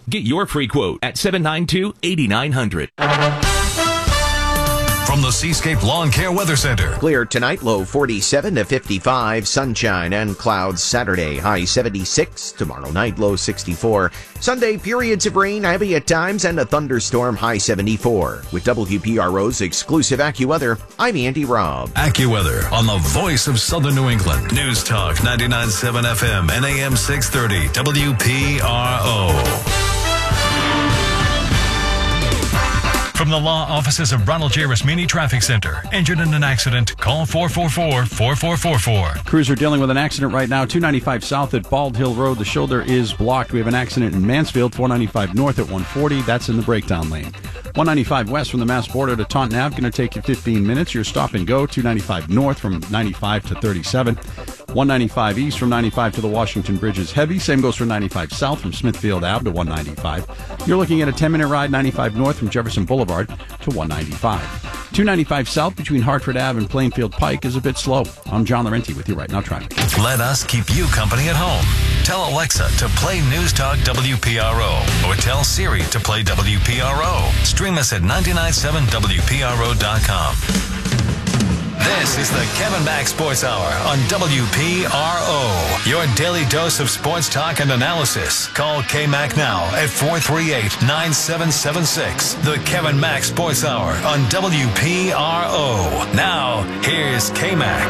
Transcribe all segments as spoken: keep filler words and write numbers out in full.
Get your free quote at seven nine two, eight nine zero zero. From the Seascape Lawn Care Weather Center. Clear tonight, low forty-seven to fifty-five. Sunshine and clouds Saturday, high seventy-six. Tomorrow night, low sixty-four. Sunday, periods of rain, heavy at times, and a thunderstorm, high seventy-four. With W P R O's exclusive AccuWeather, I'm Andy Robb. AccuWeather on the voice of Southern New England. News Talk ninety-nine point seven F M and A M six thirty W P R O. From the law offices of Ronald J. Rasmini Traffic Center. Injured in an accident? Call four four four, four four four four. Crews are dealing with an accident right now. two ninety-five south at Bald Hill Road. The shoulder is blocked. We have an accident in Mansfield. four ninety-five north at one forty. That's in the breakdown lane. one ninety-five west from the Mass border to Taunton Ave. Going to take you fifteen minutes. Your stop and go. two ninety-five north from ninety-five to thirty-seven. one ninety-five east from ninety-five to the Washington Bridge is heavy. Same goes for ninety-five south from Smithfield Ave to one ninety-five. You're looking at a ten-minute ride, ninety-five north from Jefferson Boulevard to one ninety-five. two ninety-five south between Hartford Ave and Plainfield Pike is a bit slow. I'm John Laurenti with you right now. Traffic. Let us keep you company at home. Tell Alexa to play News Talk W P R O or tell Siri to play W P R O. Stream us at nine nine seven W P R O dot com. This is the Kevin Mack Sports Hour on W P R O. Your daily dose of sports talk and analysis. Call K-Mac now at four three eight, nine seven seven six. The Kevin Mack Sports Hour on W P R O. Now, here's K-Mac.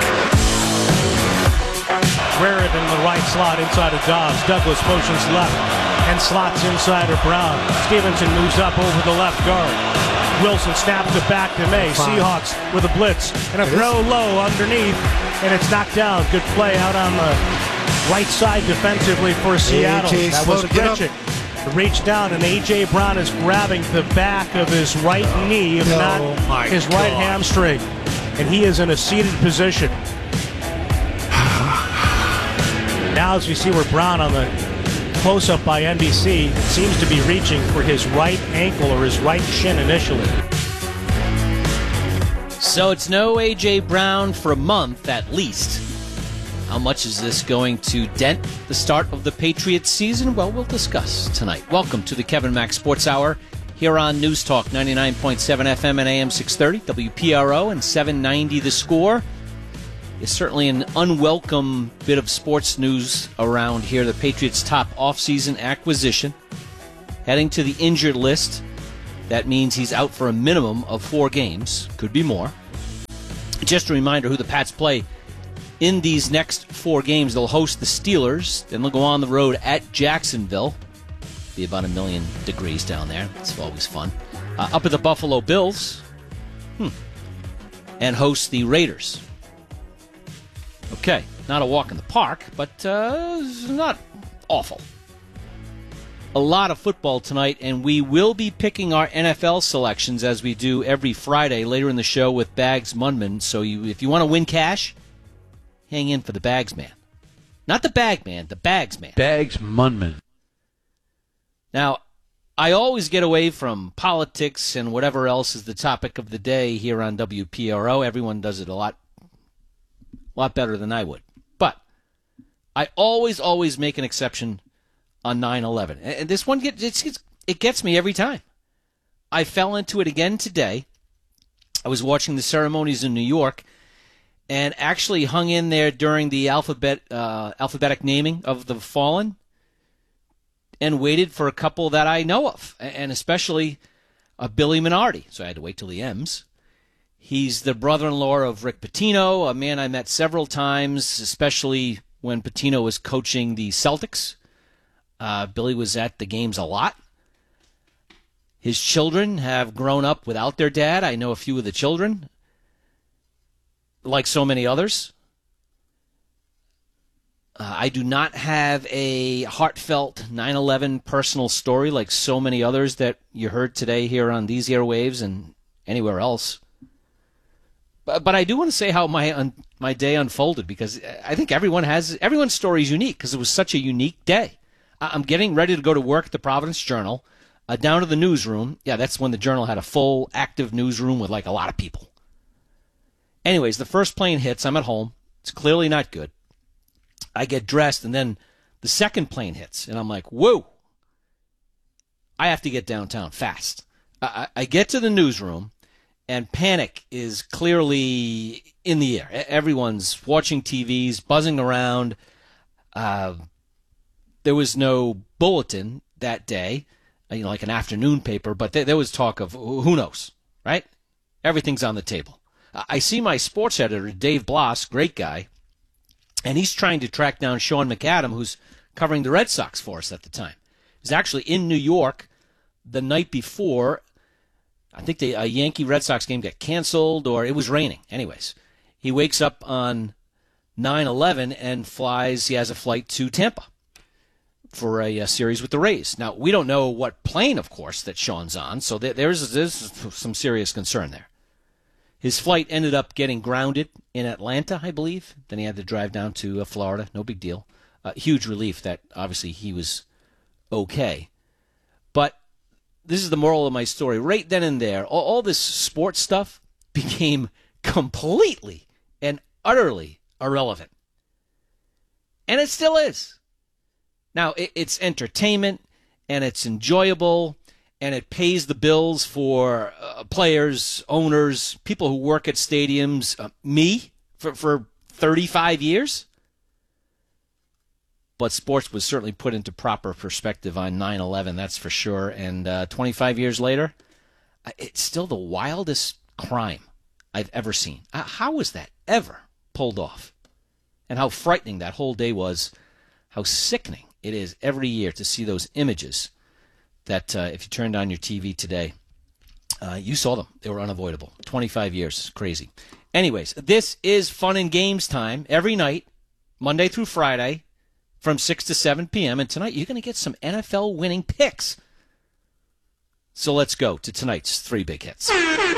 Raritan in the right slot inside of Dobbs. Douglas motions left and slots inside of Brown. Stevenson moves up over the left guard. Wilson snaps it back to May. Seahawks with a blitz and a throw low underneath, and it's knocked down. Good play out on the right side defensively for Seattle. That was Gretchen. Reach down, and A J. Brown is grabbing the back of his right knee, if not his right hamstring, and he is in a seated position. Now as we see where Brown on the close-up by N B C seems to be reaching for his right ankle or his right shin initially. So it's no A J. Brown for a month at least. How much is this going to dent the start of the Patriots season? Well, we'll discuss tonight. Welcome to the Kevin Mack Sports Hour here on News Talk ninety-nine point seven F M and A M six thirty, W P R O, and seven ninety The Score. It's certainly an unwelcome bit of sports news around here. The Patriots' top offseason acquisition heading to the injured list. That means he's out for a minimum of four games. Could be more. Just a reminder who the Pats play in these next four games. They'll host the Steelers. Then they'll go on the road at Jacksonville. Be about a million degrees down there. It's always fun. Uh, up at the Buffalo Bills. Hmm. And host the Raiders. Okay, not a walk in the park, but uh, not awful. A lot of football tonight, and we will be picking our N F L selections as we do every Friday later in the show with Bags Munman. So you, if you want to win cash, hang in for the Bags Man. Not the Bag Man, the Bags Man. Bags Munman. Now, I always get away from politics and whatever else is the topic of the day here on W P R O. Everyone does it a lot. A lot better than I would. But I always, always make an exception on nine eleven. And this one, gets, it's, it gets me every time. I fell into it again today. I was watching the ceremonies in New York and actually hung in there during the alphabet, uh, alphabetic naming of the fallen and waited for a couple that I know of, and especially uh, Billy Minardi. So I had to wait till the M's. He's the brother-in-law of Rick Pitino, a man I met several times, especially when Pitino was coaching the Celtics. Uh, Billy was at the games a lot. His children have grown up without their dad. I know a few of the children, like so many others. Uh, I do not have a heartfelt nine eleven personal story like so many others that you heard today here on these airwaves and anywhere else. But, but I do want to say how my un, my day unfolded, because I think everyone has everyone's story is unique because it was such a unique day. I'm getting ready to go to work at the Providence Journal, uh, down to the newsroom. Yeah, that's when the Journal had a full active newsroom with like a lot of people. Anyways, the first plane hits. I'm at home. It's clearly not good. I get dressed, and then the second plane hits, and I'm like, whoa. I have to get downtown fast. I, I get to the newsroom, and panic is clearly in the air. Everyone's watching T Vs, buzzing around. Uh, there was no bulletin that day, you know, like an afternoon paper, but there, there was talk of who knows, right? Everything's on the table. I see my sports editor, Dave Bloss, great guy, and he's trying to track down Sean McAdam, who's covering the Red Sox for us at the time. He's actually in New York the night before. I think the a Yankee-Red Sox game got canceled, or it was raining. Anyways, he wakes up on nine eleven and flies. He has a flight to Tampa for a, a series with the Rays. Now, we don't know what plane, of course, that Sean's on, so there, there's, there's some serious concern there. His flight ended up getting grounded in Atlanta, I believe. Then he had to drive down to uh, Florida. No big deal. Uh, huge relief that, obviously, he was okay. But this is the moral of my story. Right then and there, all, all this sports stuff became completely and utterly irrelevant. And it still is. Now, it, it's entertainment, and it's enjoyable, and it pays the bills for uh, players, owners, people who work at stadiums, uh, me, for, for thirty-five years. But sports was certainly put into proper perspective on nine eleven, that's for sure. And uh, twenty-five years later, it's still the wildest crime I've ever seen. Uh, how was that ever pulled off? And how frightening that whole day was, how sickening it is every year to see those images that uh, if you turned on your T V today, uh, you saw them. They were unavoidable. twenty-five years. Crazy. Anyways, this is Fun and Games time every night, Monday through Friday, from six to seven p.m. And tonight you're going to get some N F L winning picks. So let's go to tonight's three big hits.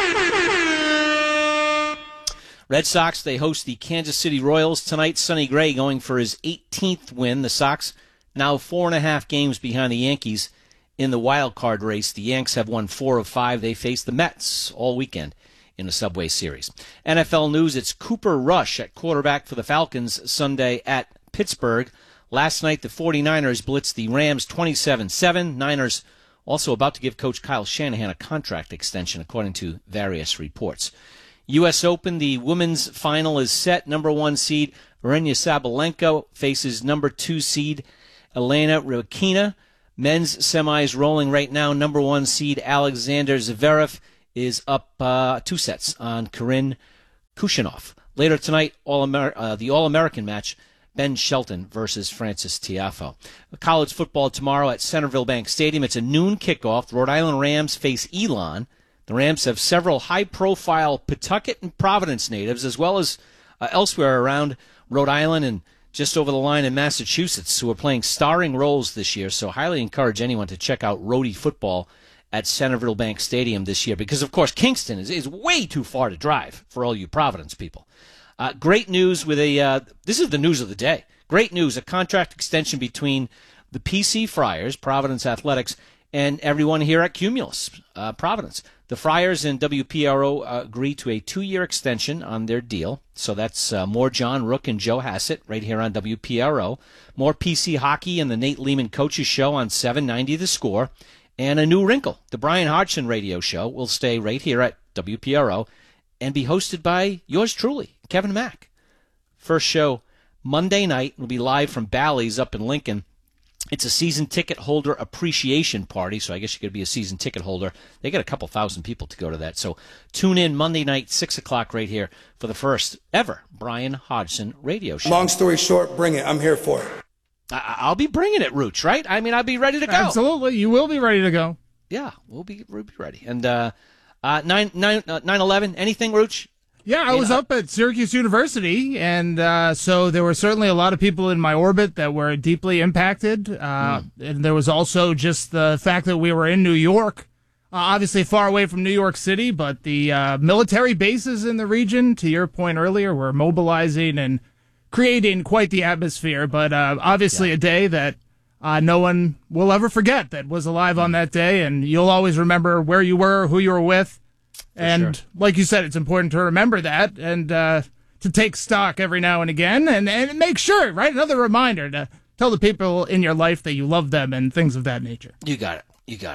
Red Sox, they host the Kansas City Royals tonight. Sonny Gray going for his eighteenth win. The Sox now four and a half games behind the Yankees in the wild card race. The Yanks have won four of five. They face the Mets all weekend in the Subway Series. N F L news, it's Cooper Rush at quarterback for the Falcons Sunday at Pittsburgh. Last night, the 49ers blitzed the Rams twenty-seven seven. Niners also about to give Coach Kyle Shanahan a contract extension, according to various reports. U S Open, the women's final is set. Number one seed Aryna Sabalenka faces number two seed Elena Rybakina. Men's semis rolling right now. Number one seed Alexander Zverev is up uh, two sets on Karen Khachanov. Later tonight, All Amer- uh, the All-American match, Ben Shelton versus Francis Tiafoe. College football tomorrow at Centerville Bank Stadium. It's a noon kickoff. The Rhode Island Rams face Elon. The Rams have several high-profile Pawtucket and Providence natives, as well as uh, elsewhere around Rhode Island and just over the line in Massachusetts, who are playing starring roles this year. So highly encourage anyone to check out Rhodey football at Centerville Bank Stadium this year, because, of course, Kingston is, is way too far to drive for all you Providence people. Uh, great news with a, uh, this is the news of the day. Great news, a contract extension between the P C Friars, Providence Athletics, and everyone here at Cumulus, uh, Providence. The Friars and W P R O uh, agree to a two-year extension on their deal. So that's uh, more John Rook and Joe Hassett right here on W P R O. More P C hockey and the Nate Lehman Coaches Show on seven ninety The Score. And a new wrinkle, the Brian Hodgson Radio Show, will stay right here at W P R O and be hosted by yours truly, Kevin Mack. First show Monday night. It'll be live from Bally's up in Lincoln. It's a season ticket holder appreciation party, so I guess you could be a season ticket holder. They got a couple thousand people to go to that. So tune in Monday night, six o'clock right here for the first ever Brian Hodgson Radio Show. Long story short, bring it. I'm here for it. I- I'll be bringing it, Rooch, right? I mean, I'll be ready to go. Absolutely. You will be ready to go. Yeah, we'll be, we'll be ready. And uh, uh, nine eleven, anything, Rooch? Yeah, I was up at Syracuse University, and uh, so there were certainly a lot of people in my orbit that were deeply impacted. Uh, mm. And there was also just the fact that we were in New York, uh, obviously far away from New York City, but the uh, military bases in the region, to your point earlier, were mobilizing and creating quite the atmosphere. But uh, obviously yeah. a day that uh, no one will ever forget that was alive mm. on that day, and you'll always remember where you were, who you were with. For and sure. like you said, it's important to remember that and uh, to take stock every now and again and, and make sure, right? Another reminder to tell the people in your life that you love them and things of that nature. You got it. You got it.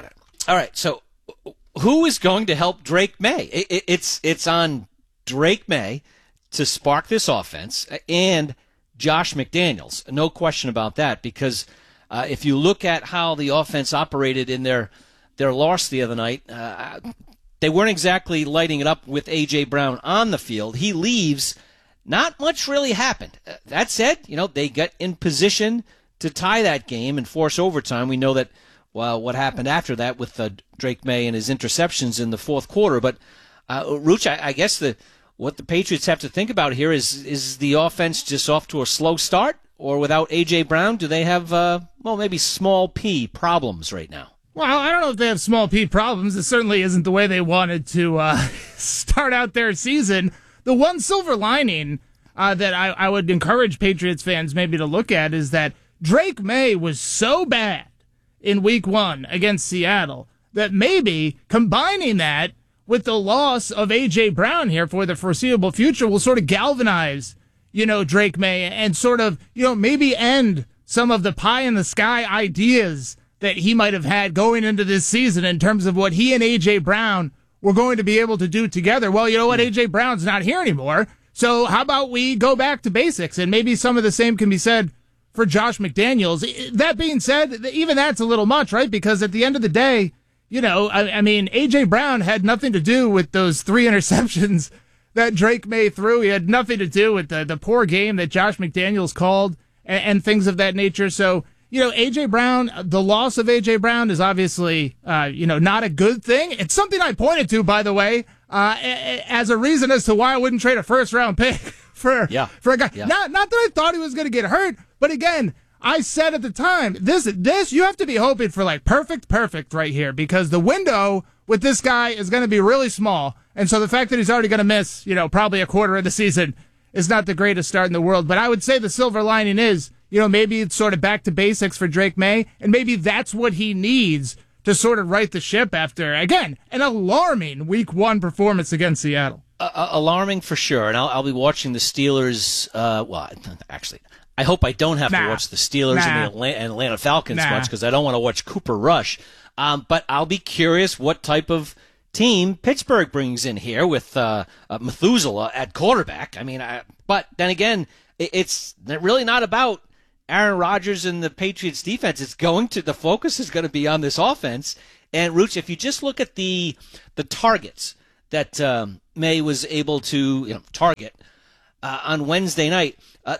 All right, so who is going to help Drake May? It, it, it's it's on Drake May to spark this offense and Josh McDaniels. No question about that, because uh, if you look at how the offense operated in their their loss the other night, uh, they weren't exactly lighting it up with A J. Brown on the field. He leaves, not much really happened. Uh, that said, you know, they get in position to tie that game and force overtime. We know that, well, what happened after that with uh, Drake May and his interceptions in the fourth quarter. But, uh, Rooch, I, I guess the what the Patriots have to think about here is, is the offense just off to a slow start? Or without A J. Brown, do they have, uh, well, maybe small P problems right now? Well, I don't know if they have small P problems. It certainly isn't the way they wanted to uh, start out their season. The one silver lining uh, that I, I would encourage Patriots fans maybe to look at is that Drake May was so bad in week one against Seattle that maybe combining that with the loss of A J. Brown here for the foreseeable future will sort of galvanize, you know, Drake May and sort of, you know, maybe end some of the pie in the sky ideas that he might have had going into this season in terms of what he and A J. Brown were going to be able to do together. Well, you know what? A J. Brown's not here anymore. So how about we go back to basics? And maybe some of the same can be said for Josh McDaniels. That being said, even that's a little much, right? Because at the end of the day, you know, I, I mean, A J. Brown had nothing to do with those three interceptions that Drake May threw. He had nothing to do with the, the poor game that Josh McDaniels called and, and things of that nature. So, you know, A J. Brown, the loss of A J. Brown is obviously, uh, you know, not a good thing. It's something I pointed to, by the way, uh, as a reason as to why I wouldn't trade a first round pick for, yeah. for a guy. Yeah. Not, not that I thought he was going to get hurt, but again, I said at the time, this, this, you have to be hoping for like perfect, perfect right here, because the window with this guy is going to be really small. And so the fact that he's already going to miss, you know, probably a quarter of the season is not the greatest start in the world. But I would say the silver lining is, you know, maybe it's sort of back to basics for Drake May, and maybe that's what he needs to sort of right the ship after, again, an alarming week one performance against Seattle. Uh, alarming for sure. And I'll, I'll be watching the Steelers, uh, well, actually, I hope I don't have nah. to watch the Steelers nah. and the Atlanta, and Atlanta Falcons nah. much, because I don't want to watch Cooper Rush. Um, but I'll be curious what type of team Pittsburgh brings in here with uh, uh, Methuselah at quarterback. I mean, I, but then again, it, it's really not about Aaron Rodgers and the Patriots defense. It's going to, the focus is going to be on this offense. And Rooch, if you just look at the the targets that um, May was able to you know, target uh, on Wednesday night, uh,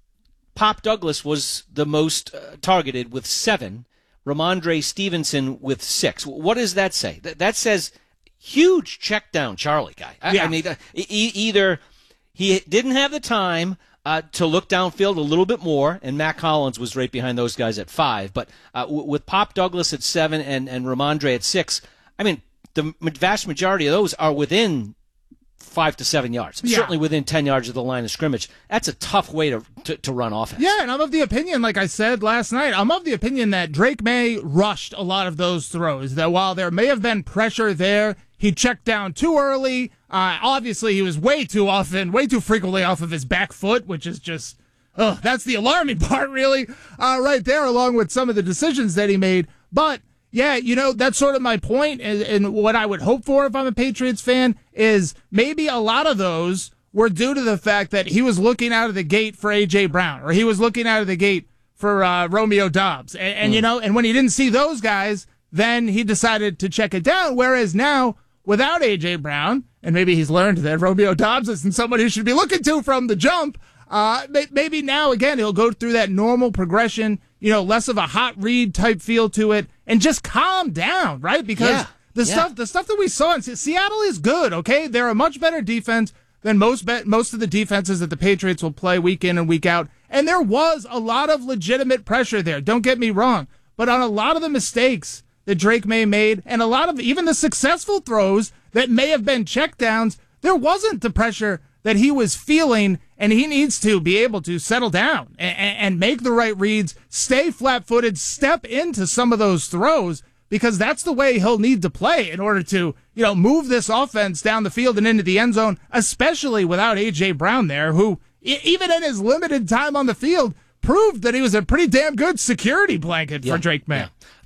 Pop Douglas was the most uh, targeted with seven. Ramondre Stevenson with six. What does that say? That, that says huge check down Charlie guy. I, yeah. I mean, uh, e- either he didn't have the time uh, to look downfield a little bit more, and Matt Collins was right behind those guys at five. But uh, w- with Pop Douglas at seven and, and Ramondre at six, I mean, the vast majority of those are within five to seven yards, yeah. certainly within ten yards of the line of scrimmage. That's a tough way to, to to run offense. Yeah, and I'm of the opinion, like I said last night, I'm of the opinion that Drake May rushed a lot of those throws, that while there may have been pressure there, he checked down too early. Uh, obviously, he was way too often, way too frequently off of his back foot, which is just, oh, that's the alarming part, really, uh, right there, along with some of the decisions that he made. But yeah, you know, that's sort of my point, and, and what I would hope for if I'm a Patriots fan is maybe a lot of those were due to the fact that he was looking out of the gate for A J. Brown, or he was looking out of the gate for uh, Romeo Doubs. And, and mm. you know, and when he didn't see those guys, then he decided to check it down, whereas now, without A J. Brown, and maybe he's learned that Romeo Doubs isn't somebody he should be looking to from the jump, uh, maybe now, again, he'll go through that normal progression, you know, less of a hot read type feel to it, and just calm down, right? Because yeah, the yeah. stuff the stuff that we saw in Seattle is good, okay? They're a much better defense than most be- most of the defenses that the Patriots will play week in and week out. And there was a lot of legitimate pressure there, don't get me wrong. But on a lot of the mistakes that Drake May made, and a lot of even the successful throws that may have been checkdowns, there wasn't the pressure that he was feeling, and he needs to be able to settle down and, and make the right reads, stay flat-footed, step into some of those throws, because that's the way he'll need to play in order to, you know, move this offense down the field and into the end zone, especially without A J. Brown there, who, even in his limited time on the field, proved that he was a pretty damn good security blanket yeah, for Drake May. Yeah.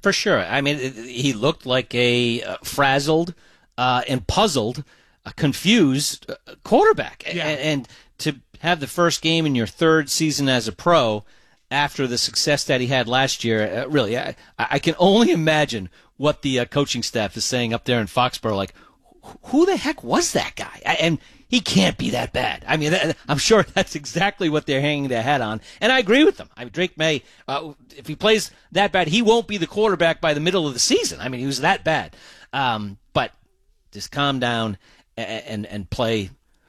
For sure. I mean, it, he looked like a uh, frazzled uh, and puzzled, uh, confused uh, quarterback. Yeah. And, and to have the first game in your third season as a pro after the success that he had last year, uh, really, I, I can only imagine what the uh, coaching staff is saying up there in Foxborough. Like, who the heck was that guy? I, and he can't be that bad. I mean, that, I'm sure that's exactly what they're hanging their hat on. And I agree with them. I mean, Drake May, uh, if he plays that bad, he won't be the quarterback by the middle of the season. I mean, he was that bad. Um, but just calm down and, and, and play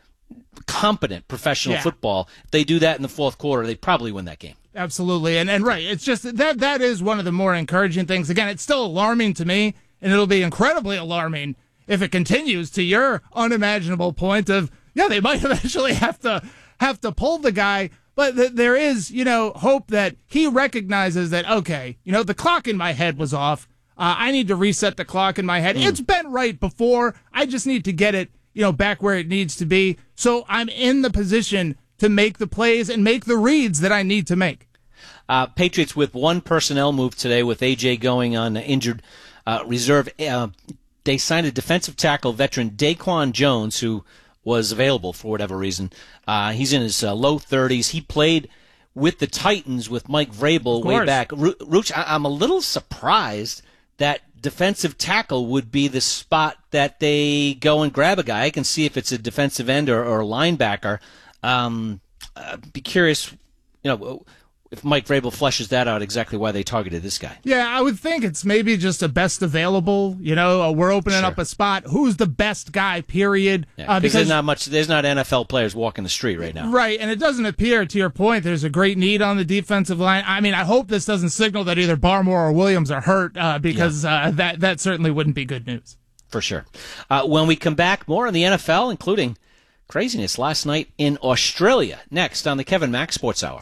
competent professional yeah. football. If they do that in the fourth quarter, they probably win that game. Absolutely. And, and right, it's just that that is one of the more encouraging things. Again, it's still alarming to me, and it'll be incredibly alarming if it continues, to your unimaginable point of, yeah, they might eventually have to have to pull the guy. But th- there is, you know, hope that he recognizes that, okay, you know, the clock in my head was off. Uh, I need to reset the clock in my head. Mm. It's been right before. I just need to get it, you know, back where it needs to be. So I'm in the position to make the plays and make the reads that I need to make. Uh, Patriots with one personnel move today with A J going on injured uh, reserve. Uh, They signed a defensive tackle veteran, Daquan Jones, who was available for whatever reason. Uh, he's in his uh, low thirties. He played with the Titans with Mike Vrabel way back. Rooch, I'm a little surprised that defensive tackle would be the spot that they go and grab a guy. I can see if it's a defensive end or, or a linebacker. Um, I'd be curious, you know, if Mike Vrabel fleshes that out, exactly why they targeted this guy. Yeah, I would think it's maybe just a best available. You know, uh, we're opening sure. up a spot. Who's the best guy, period? Yeah, uh, because there's not much, there's not N F L players walking the street right now. Right, and it doesn't appear, to your point, there's a great need on the defensive line. I mean, I hope this doesn't signal that either Barmore or Williams are hurt, uh, because yeah. uh, that, that certainly wouldn't be good news. For sure. Uh, when we come back, more on the N F L, including craziness last night in Australia. Next on the Kevin Mack Sports Hour.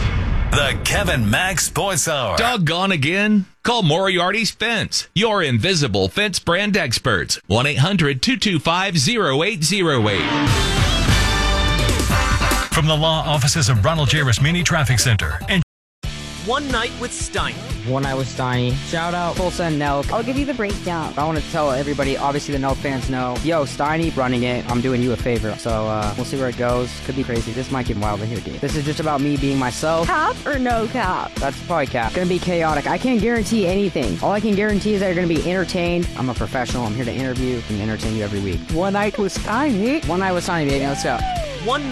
The Kevin Mack Sports Hour. Doggone again? Call Moriarty's Fence, your invisible fence brand experts. one eight hundred two two five oh eight oh eight. From the law offices of Ronald J. Rasmini Traffic Center. And One Night with Steiny. One Night with Steiny. Shout out Full Send Nelk. I'll give you the breakdown. I want to tell everybody, obviously the Nelk fans know, yo, Steiny running it. I'm doing you a favor. So uh, we'll see where it goes. Could be crazy. This might get wild in here, dude. This is just about me being myself. Cap or no cap? That's probably cap. Gonna be chaotic. I can't guarantee anything. All I can guarantee is that you're gonna be entertained. I'm a professional. I'm here to interview and entertain you every week. One Night with Steiny. One Night with Steiny, baby. Let's go. One